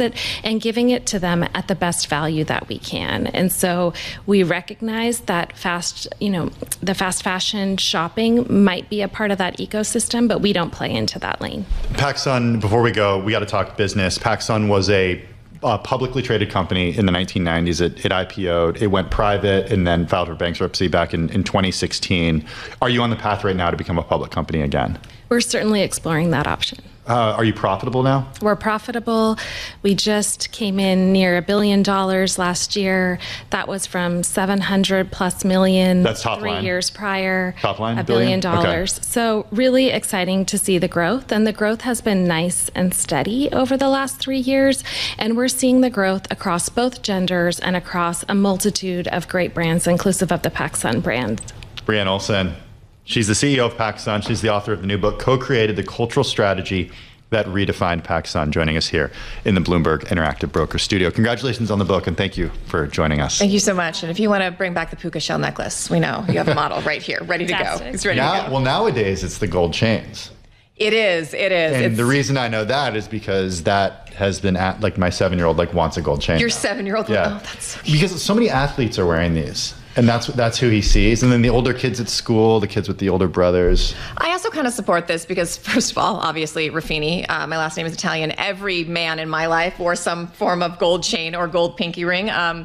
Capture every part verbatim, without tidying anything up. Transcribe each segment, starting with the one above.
closet and giving it to them at the best value that we can. And so we recognize that fast, you know, the fast fashion shopping might be a part of that ecosystem, but we don't play into that lane. PacSun, before we go, we got to talk business. PacSun was a a publicly traded company in the nineteen nineties. It, it I P O'd, it went private, and then filed for bankruptcy back in, in twenty sixteen. Are you on the path right now to become a public company again? We're certainly exploring that option. Uh, are you profitable now? We're profitable. We just came in near a billion dollars last year. That was from seven hundred plus million. That's top three line. years prior. Top line, a billion, billion? dollars. Okay. So really exciting to see the growth, and the growth has been nice and steady over the last three years. And we're seeing the growth across both genders and across a multitude of great brands, inclusive of the PacSun brand. Brianne Olsen. She's the C E O of PacSun. She's the author of the new book, Co-Created: The Cultural Strategy That Redefined PacSun, joining us here in the Bloomberg Interactive Broker Studio. Congratulations on the book, and thank you for joining us. Thank you so much. And if you want to bring back the puka shell necklace, we know you have a model right here, ready to go. It's ready now, to go. Well, nowadays it's the gold chains. It is. It is. And it's, the reason I know that is because that has been at, like, my seven-year-old like wants a gold chain. Your now. seven-year-old. Yeah. Oh, that's so cute. Because so many athletes are wearing these. And that's that's who he sees. And then the older kids at school, the kids with the older brothers. I also kind of support this because, first of all, obviously, Ruffini, uh, my last name is Italian. Every man in my life wore some form of gold chain or gold pinky ring. Um,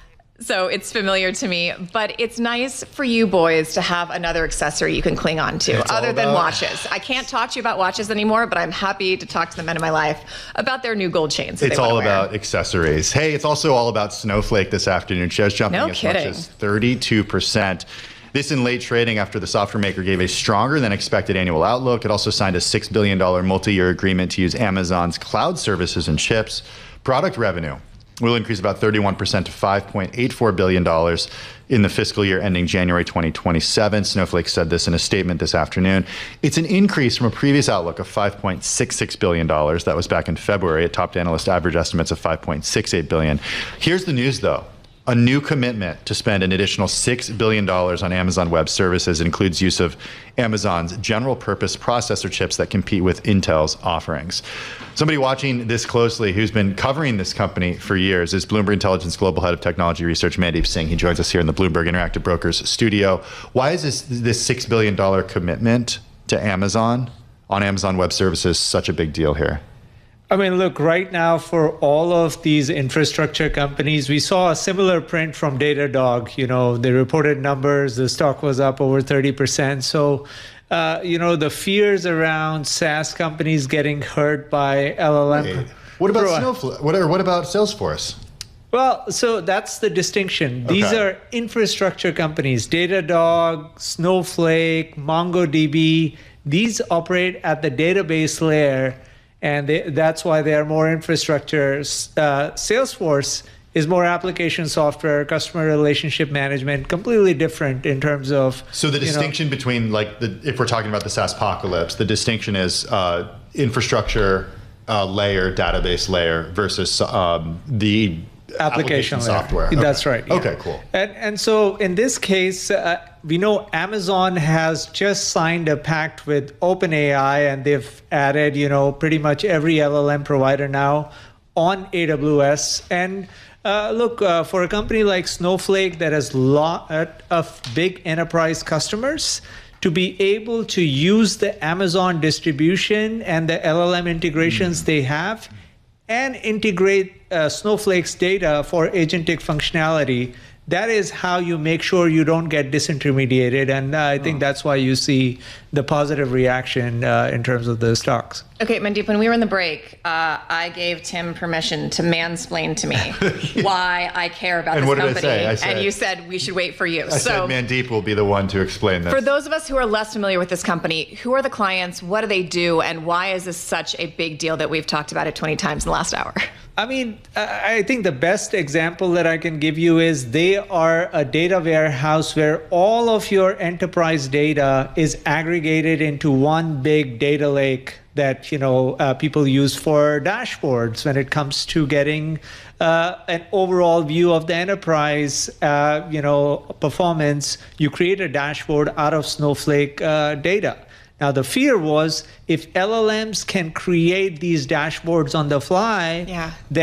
so it's familiar to me. But it's nice for you boys to have another accessory you can cling on to, It's other all than about- watches. I can't talk to you about watches anymore, but I'm happy to talk to the men in my life about their new gold chains. that It's they wanna all wear. about accessories. Hey, it's also all about Snowflake this afternoon. Shares jumping No as kidding. much as thirty-two percent. This in late trading after the software maker gave a stronger than expected annual outlook. It also signed a six billion dollars multi-year agreement to use Amazon's cloud services and chips. Product revenue will increase about thirty-one percent to five point eight four billion dollars in the fiscal year ending January twenty twenty-seven. Snowflake said this in a statement this afternoon. It's an increase from a previous outlook of five point six six billion dollars. That was back in February. It topped analyst average estimates of five point six eight billion dollars. Here's the news, though. A new commitment to spend an additional six billion dollars on Amazon Web Services includes use of Amazon's general purpose processor chips that compete with Intel's offerings. Somebody watching this closely who's been covering this company for years is Bloomberg Intelligence Global Head of Technology Research, Mandeep Singh. He joins us here in the Bloomberg Interactive Brokers studio. Why is this, this six billion dollars commitment to Amazon on Amazon Web Services such a big deal here? I mean, look, right now for all of these infrastructure companies, we saw a similar print from Datadog. You know, they reported numbers, the stock was up over thirty percent. So, uh, you know, the fears around SaaS companies getting hurt by L L M. Wait, what about Pro- Snowflake? What, or what about Salesforce? Well, so that's the distinction. These Okay. are infrastructure companies, Datadog, Snowflake, MongoDB. These operate at the database layer, and they, that's why they are more infrastructure. Uh, Salesforce is more application software, customer relationship management, completely different in terms of. So the you know, distinction between, like, the, if we're talking about the SaaS apocalypse, the distinction is uh, infrastructure uh, layer, database layer versus um, the application, application layer. software. Okay. That's right. yeah. Okay, cool. And and so in this case, uh, we know Amazon has just signed a pact with OpenAI, and they've added, you know, pretty much every L L M provider now on A W S. And uh, look, uh, for a company like Snowflake that has lot of big enterprise customers, to be able to use the Amazon distribution and the L L M integrations mm. they have, and integrate uh, Snowflake's data for agentic functionality, that is how you make sure you don't get disintermediated. And uh, I think oh. that's why you see the positive reaction uh, in terms of the stocks. Okay, Mandeep, when we were in the break, uh, I gave Tim permission to mansplain to me yeah. why I care about and this what did company. I say? I said, and you said we should wait for you. I so, said Mandeep will be the one to explain this. For those of us who are less familiar with this company, who are the clients, what do they do, and why is this such a big deal that we've talked about it twenty times in the last hour? I mean, I think the best example that I can give you is they are a data warehouse where all of your enterprise data is aggregated into one big data lake that, you know, uh, people use for dashboards when it comes to getting uh, an overall view of the enterprise, uh, you know, performance. You create a dashboard out of Snowflake uh, data. Now, the fear was if L L Ms can create these dashboards on the fly, yeah. then